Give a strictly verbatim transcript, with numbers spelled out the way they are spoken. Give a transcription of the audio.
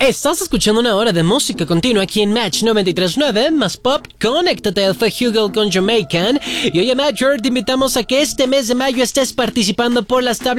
Estás escuchando una hora de música continua aquí en Match noventa y tres punto nueve, más pop. Conéctate al fue Hugo con Jamaican. Y oye, Matcher, te invitamos a que este mes de mayo estés participando por las tablas